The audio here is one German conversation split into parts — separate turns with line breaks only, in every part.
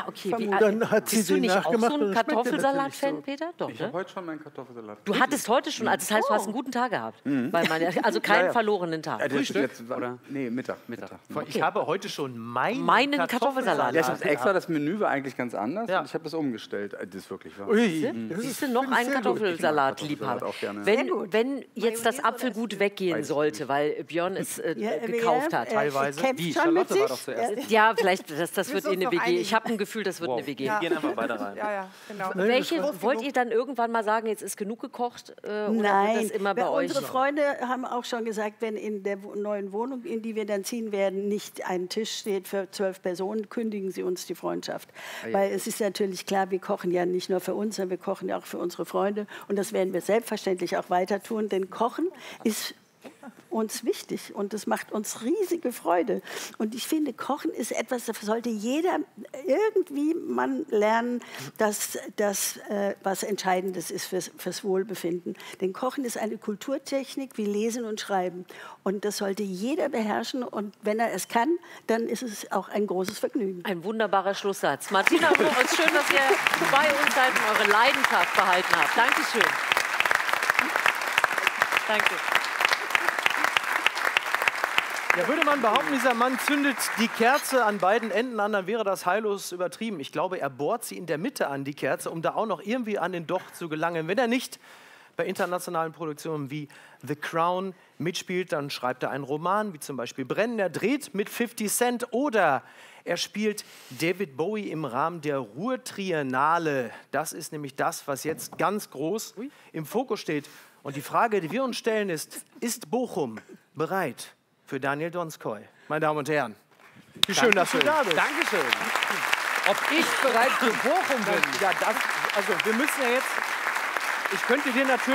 okay.
Dann hat sie
Bist du
den
nicht auch
nachgemacht
so
und
ein
das schmeckt dir
Kartoffelsalat-Fan,
natürlich
Peter? Doch,
Ich
ne?
habe heute schon meinen Kartoffelsalat.
Du hattest heute schon, also das heißt, du hast einen guten Tag gehabt. Also keinen verlorenen Tag.
Oder? Nee, Mittag.
Ich habe heute schon
Meinen Kartoffelsalat.
Ja, ich habe extra, das Menü war eigentlich ganz anders und ich habe das umgestellt. Das ist wirklich wahr.
Siehst du, noch ein Kartoffelsalat-Liebhaber. Wenn jetzt das Apfelgut weggehen sollte, weil Björn es gekauft hat.
teilweise.
Die Charlotte war doch zuerst.
Ja, vielleicht, das wird eine WG. Ich habe ein Gefühl, das wird eine WG.
Wir gehen einfach beide rein.
Ja, genau.
Welche wollt ihr dann irgendwann mal sagen, jetzt ist genug gekocht? Oder wird das immer bei euch?
Unsere Freunde haben auch schon gesagt, wenn in der neuen Wohnung, in die wir dann ziehen werden, nicht ein Tisch steht für 12 Personen, kündigen sie uns die Freundschaft. Weil es ist natürlich klar, wir kochen ja nicht nur für uns, sondern wir kochen ja auch für unsere Freunde. Und das werden wir selbstverständlich auch weiter tun, denn Kochen ist uns wichtig und es macht uns riesige Freude. Und ich finde, Kochen ist etwas, das sollte jeder irgendwie man lernen, dass das was Entscheidendes ist fürs Wohlbefinden. Denn Kochen ist eine Kulturtechnik wie Lesen und Schreiben. Und das sollte jeder beherrschen. Und wenn er es kann, dann ist es auch ein großes Vergnügen.
Ein wunderbarer Schlusssatz. Martina Moritz, schön, dass ihr bei uns seid und eure Leidenschaft behalten habt. Dankeschön. Danke.
Ja, würde man behaupten, dieser Mann zündet die Kerze an beiden Enden an, dann wäre das heillos übertrieben. Ich glaube, er bohrt sie in der Mitte an, die Kerze, um da auch noch irgendwie an den Docht zu gelangen. Wenn er nicht bei internationalen Produktionen wie The Crown mitspielt, dann schreibt er einen Roman, wie zum Beispiel Brennen. Er dreht mit 50 Cent oder er spielt David Bowie im Rahmen der Ruhr-Triennale. Das ist nämlich das, was jetzt ganz groß im Fokus steht. Und die Frage, die wir uns stellen, ist Bochum bereit für Daniel Donskoy? Meine Damen und Herren, wie schön, dass du da bist.
Dankeschön. Ob ich bereit für Bochum bin?
Ja, also wir müssen ja jetzt. Ich könnte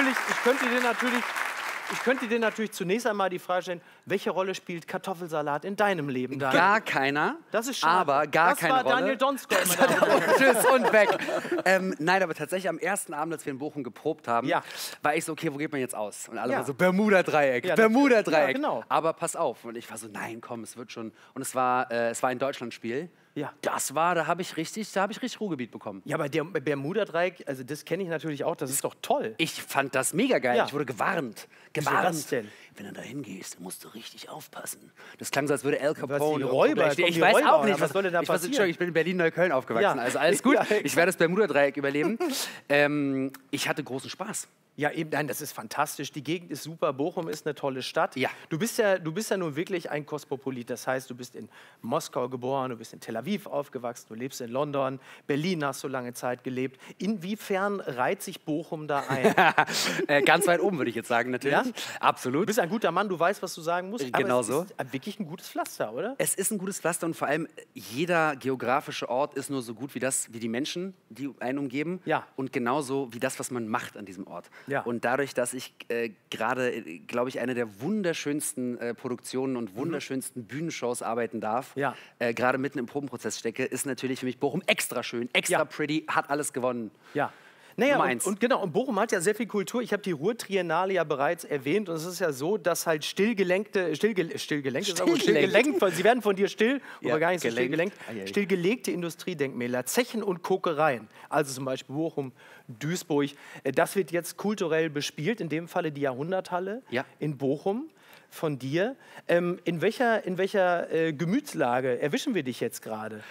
dir natürlich zunächst einmal die Frage stellen, welche Rolle spielt Kartoffelsalat in deinem Leben? Daniel?
Gar keiner.
Das ist schade.
Aber gar keine Rolle.
Das war Daniel Donskoy.
Tschüss und weg. Nein, aber tatsächlich am ersten Abend, als wir in Bochum geprobt haben, war ich so, okay, wo geht man jetzt aus? Und alle waren so, Bermuda-Dreieck, Bermuda-Dreieck.
Ja, genau.
Aber pass auf. Und ich war so, nein, komm, es wird schon. Und es war ein Deutschlandspiel.
Ja.
Da habe ich richtig Ruhrgebiet bekommen.
Ja, aber der Bermuda-Dreieck, also das kenne ich natürlich auch, das ist doch toll.
Ich fand das mega geil.
Ja.
Ich wurde gewarnt.
Wieso das denn?
Wenn du da hingehst, musst du richtig aufpassen. Das klang so, als würde Al
Was,
Capone...
die Räuber?
Ich weiß auch nicht.
Was soll denn da passieren?
Ich bin in Berlin-Neukölln aufgewachsen,
Ja.
also alles gut.
Ja,
ich werde das Bermuda-Dreieck überleben. Ich hatte großen Spaß.
Ja, eben, nein, das ist fantastisch. Die Gegend ist super. Bochum ist eine tolle Stadt.
Ja.
Du bist ja nun wirklich ein Kosmopolit. Das heißt, du bist in Moskau geboren, du bist in Tel Aviv aufgewachsen, du lebst in London, Berlin hast du lange Zeit gelebt. Inwiefern reiht sich Bochum da ein?
Ganz weit oben, würde ich jetzt sagen, natürlich.
Ja?
Absolut.
Du bist ein guter Mann, du weißt, was du sagen musst.
Genau
aber es
so.
ist wirklich ein gutes Pflaster, oder?
Es ist ein gutes Pflaster und vor allem jeder geografische Ort ist nur so gut wie die Menschen, die einen umgeben.
Ja.
Und genauso wie das, was man macht an diesem Ort.
Ja.
Und dadurch, dass ich gerade, glaube ich, eine der wunderschönsten Produktionen und wunderschönsten Bühnenshows arbeiten darf,
Ja.
Gerade mitten im Probenprozess stecke, ist natürlich für mich Bochum extra schön, extra pretty, hat alles gewonnen.
Ja. Naja,
Nummer eins.
und genau, und Bochum hat ja sehr viel Kultur. Ich habe die Ruhr-Triennale ja bereits erwähnt. Und es ist ja so, dass halt stillgelenkt, sie werden von dir still, aber gar nicht so stillgelenkt, stillgelegte Industriedenkmäler, Zechen und Kokereien, also zum Beispiel Bochum, Duisburg, das wird jetzt kulturell bespielt, in dem Falle die Jahrhunderthalle in Bochum von dir. In welcher Gemütslage erwischen wir dich jetzt gerade?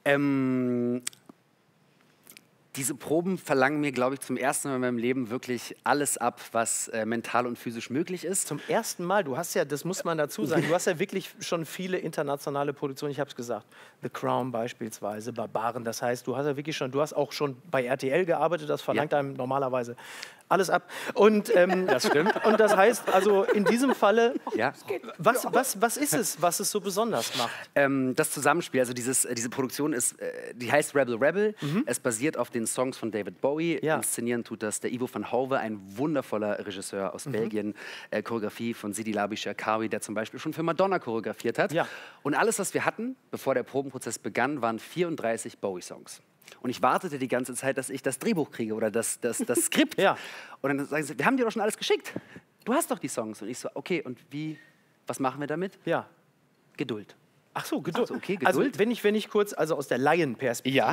Diese Proben verlangen mir, glaube ich, zum ersten Mal in meinem Leben wirklich alles ab, was mental und physisch möglich ist.
Zum ersten Mal, du hast ja, das muss man dazu sagen, du hast ja wirklich schon viele internationale Produktionen, ich habe es gesagt, The Crown beispielsweise, Barbaren, das heißt, du hast ja wirklich schon, du hast auch schon bei RTL gearbeitet, das verlangt einem normalerweise alles ab. Und,
das stimmt.
Und das heißt, also in diesem Falle,
Ja.
was ist es, was es so besonders macht?
Das Zusammenspiel, also diese Produktion ist, die heißt Rebel Rebel. Es basiert auf den Songs von David Bowie.
Ja.
Inszenieren tut das der Ivo van Hove, ein wundervoller Regisseur aus Belgien. Choreografie von Sidi Labi Cherkaoui, der zum Beispiel schon für Madonna choreografiert hat.
Ja.
Und alles, was wir hatten, bevor der Probenprozess begann, waren 34 Bowie-Songs. Und ich wartete die ganze Zeit, dass ich das Drehbuch kriege oder das Skript.
Ja.
Und dann sagen sie, wir haben dir doch schon alles geschickt. Du hast doch die Songs. Und ich so, okay, und was machen wir damit?
Ja.
Geduld.
Ach so, Geduld.
Ach so, okay, Geduld.
Also wenn ich kurz, also aus der Laienperspektive,
Ja.